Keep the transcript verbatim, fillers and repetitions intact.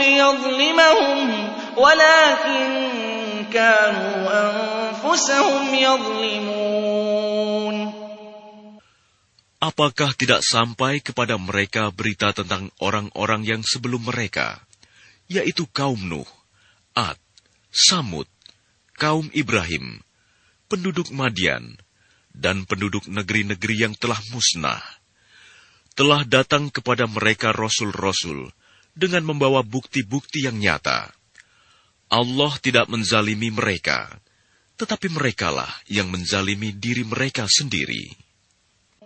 ليظلمهم ولكن كانوا أنفسهم يظلمون. Apakah tidak sampai kepada mereka berita tentang orang-orang yang sebelum mereka, yaitu kaum Nuh, Ad, Samud, kaum Ibrahim, penduduk Madian, dan penduduk negeri-negeri yang telah musnah? Telah datang kepada mereka rasul-rasul dengan membawa bukti-bukti yang nyata. Allah tidak menzalimi mereka, tetapi merekalah yang menzalimi diri mereka sendiri.